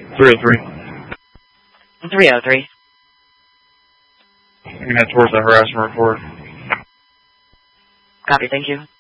303. 303. I'm going to head towards the harassment report. Copy, thank you.